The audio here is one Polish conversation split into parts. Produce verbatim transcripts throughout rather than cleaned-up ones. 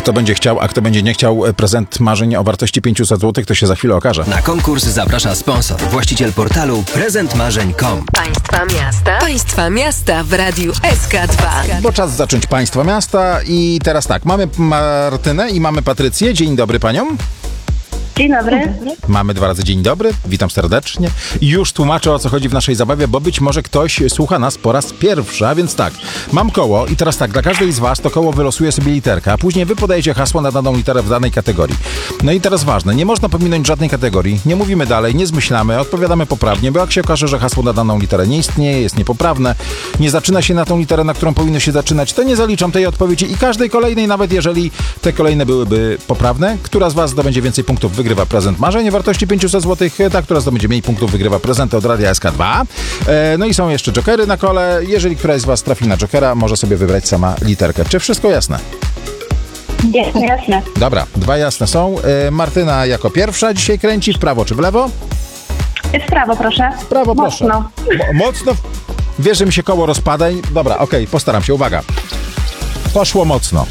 Kto będzie chciał, a kto będzie nie chciał prezent marzeń o wartości pięćset złotych, to się za chwilę okaże. Na konkurs zaprasza sponsor, właściciel portalu prezent marzeń kropka com. Państwa miasta. Państwa miasta w Radiu S K dwa. Bo czas zacząć Państwa miasta i teraz tak, mamy Martynę i mamy Patrycję. Dzień dobry paniom. Dzień dobry. Mamy dwa razy dzień dobry, witam serdecznie. I już tłumaczę, o co chodzi w naszej zabawie, bo być może ktoś słucha nas po raz pierwszy, a więc tak, mam koło i teraz tak, dla każdej z was to koło wylosuje sobie literkę, a później wy podajecie hasło na daną literę w danej kategorii. No i teraz ważne, nie można pominąć żadnej kategorii, nie mówimy dalej, nie zmyślamy, odpowiadamy poprawnie, bo jak się okaże, że hasło na daną literę nie istnieje, jest niepoprawne, nie zaczyna się na tą literę, na którą powinno się zaczynać, to nie zaliczam tej odpowiedzi i każdej kolejnej, nawet jeżeli te kolejne byłyby poprawne. Która z was zdobędzie więcej punktów, wygrywa prezent marzeń o wartości pięćset złotych, ta, która zdobędzie mniej punktów, wygrywa prezenty od Radia S K dwa. E, no i są jeszcze jokery na kole. Jeżeli któraś z was trafi na jokera, może sobie wybrać sama literkę. Czy wszystko jasne? Jasne, jasne. Dobra, dwa jasne są. E, Martyna jako pierwsza dzisiaj kręci w prawo czy w lewo? W prawo, proszę. W prawo, proszę. Mocno. Mo- mocno. Wiesz, że mi się koło rozpada. i- Dobra, okej, postaram się. Uwaga. Poszło mocno.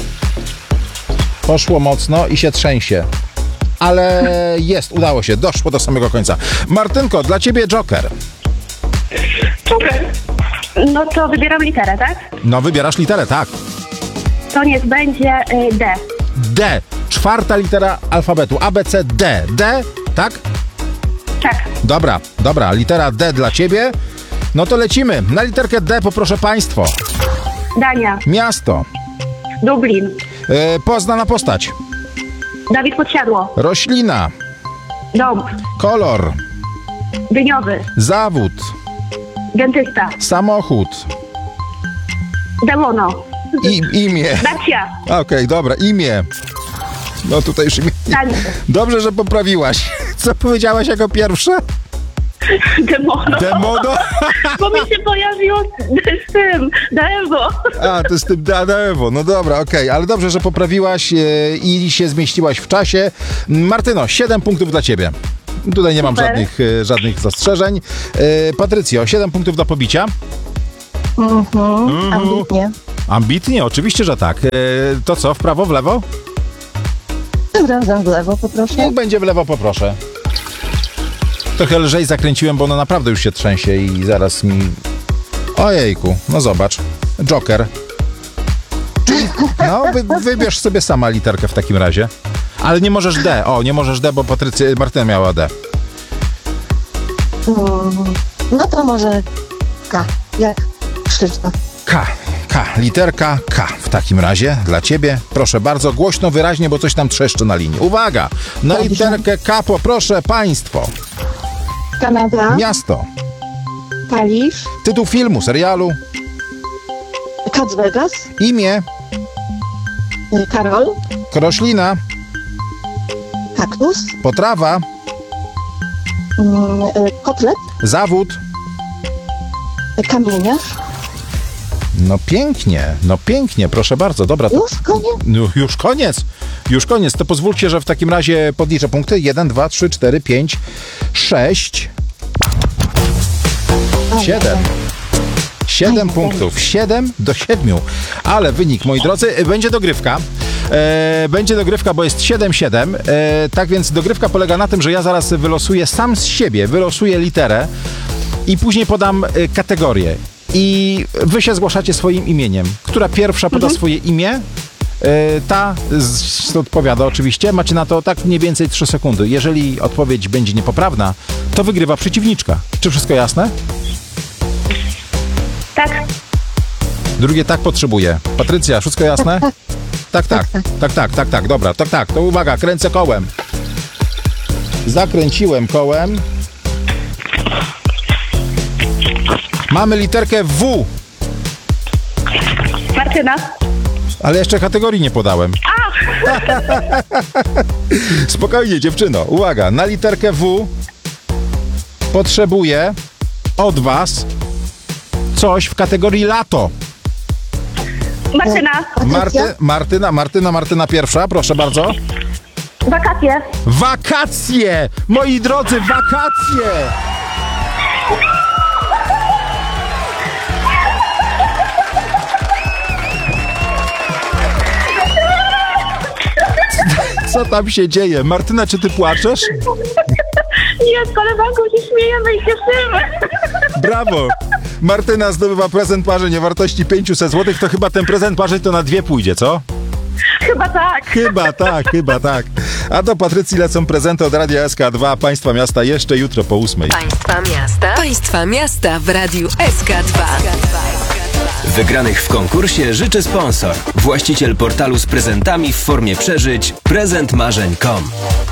Poszło mocno i się trzęsie. Ale jest, udało się, doszło do samego końca. Martynko, dla ciebie joker. Super. No to wybieram literę, tak? No, wybierasz literę, tak. To niech będzie y, D. D. Czwarta litera alfabetu. A, B, C, D. D, tak? Tak. Dobra, dobra, litera D dla ciebie. No to lecimy. Na literkę D poproszę państwo. Dania. Miasto. Dublin. E, poznana postać. Dawid Podsiadło. Roślina. Dąb. Kolor. Dyniowy. Zawód. Dentysta. Samochód. Demono. I, imię. Dacia. Okej, dobra, imię. No tutaj już imię. Dania. Dobrze, że poprawiłaś. Co powiedziałaś jako pierwsze? Demono. Demono? Bo mi się pojawiło z, z tym. Dewo. A, to jest tym Danewo. No dobra, okej, ale dobrze, że poprawiłaś e, i się zmieściłaś w czasie. Martyno, siedem punktów dla ciebie. Tutaj nie mam Super. żadnych, e, żadnych zastrzeżeń. E, Patrycjo, siedem punktów do pobicia. Mhm, ambitnie. Ambitnie, oczywiście, że tak. E, to co, w prawo, w lewo? Tym razem w lewo poproszę. Niech będzie w lewo, poproszę. Trochę lżej zakręciłem, bo ono naprawdę już się trzęsie i zaraz mi... Ojejku, no zobacz. Joker. Czyli, no, wy, wybierz sobie sama literkę w takim razie. Ale nie możesz D. O, nie możesz D, bo Patrycja, Martyna miała D. Mm, no to może K, jak Krzysztof. K. K. Literka K w takim razie dla ciebie. Proszę bardzo, głośno, wyraźnie, bo coś tam trzeszczy na linii. Uwaga! Na Dobrze. literkę K poproszę państwo. Kanada, Miasto. Kalisz, Tytuł filmu, serialu. Las Vegas, Imię. y, Karol, Roślina. kaktus, Potrawa. mm, y, kotlet, Zawód. y, kamieniarz. No pięknie, no pięknie, proszę bardzo. Dobra, to... Już koniec? No, już koniec. Już koniec. To pozwólcie, że w takim razie podliczę punkty. jeden, dwa, trzy, cztery, pięć, sześć, siedem. Siedem punktów. Siedem do siedmiu. Ale wynik, moi drodzy, będzie dogrywka. E, będzie dogrywka, bo jest siedem siedem. E, tak więc dogrywka polega na tym, że ja zaraz wylosuję sam z siebie, wylosuję literę i później podam e, kategorię. I wy się zgłaszacie swoim imieniem. Która pierwsza poda swoje imię, e, ta z, odpowiada oczywiście. Macie na to tak mniej więcej trzy sekundy. Jeżeli odpowiedź będzie niepoprawna, to wygrywa przeciwniczka. Czy wszystko jasne? Tak. Drugie tak potrzebuję. Patrycja, wszystko jasne? Tak, tak. Tak, tak, tak, tak. Dobra, tak, tak. To uwaga, kręcę kołem. Zakręciłem kołem. Mamy literkę W. Martyna. Ale jeszcze kategorii nie podałem. Spokojnie, dziewczyno. Uwaga, na literkę W potrzebuję od was coś w kategorii lato. Martyna. Marty, Martyna, Martyna, Martyna pierwsza, proszę bardzo. Wakacje. Wakacje! Moi drodzy, wakacje! Co tam się dzieje? Martyna, czy ty płaczesz? Nie, z koleżanką się śmiejemy i cieszymy. Brawo! Martyna zdobywa prezent marzeń o wartości pięćset złotych. To chyba ten prezent marzeń to na dwie pójdzie, co? Chyba tak. Chyba tak, chyba tak. A do Patrycji lecą prezenty od Radia S K dwa. Państwa miasta jeszcze jutro po ósmej. Państwa miasta. Państwa miasta w Radiu S K dwa. Wygranych w konkursie życzy sponsor. Właściciel portalu z prezentami w formie przeżyć prezent marzeń kropka com.